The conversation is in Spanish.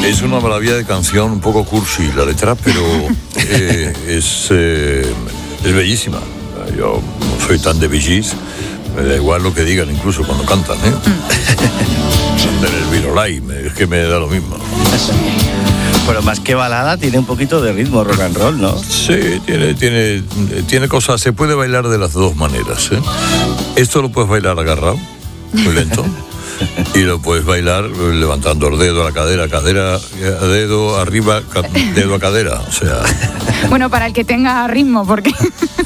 Es una maravilla de canción, un poco cursi la letra, pero es bellísima. Yo no soy tan de Bee Gees, me da igual lo que digan incluso cuando cantan, ¿eh? Del Elvirolai, es que me da lo mismo. Pero más que balada, tiene un poquito de ritmo rock and roll, ¿no? Sí, tiene cosas, se puede bailar de las dos maneras, ¿eh? Esto lo puedes bailar agarrado, muy lento, y lo puedes bailar levantando el dedo a la cadera, cadera a dedo, arriba, dedo a cadera, o sea... Bueno, para el que tenga ritmo, porque